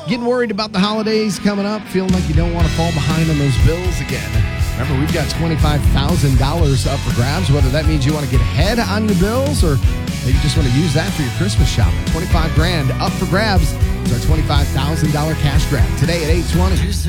Getting worried about the holidays coming up? Feeling like you don't want to fall behind on those bills again? Remember, we've got $25,000 up for grabs, whether that means you want to get ahead on your bills or maybe you just want to use that for your Christmas shopping. $25,000 up for grabs is our $25,000 cash grab today at 8:20.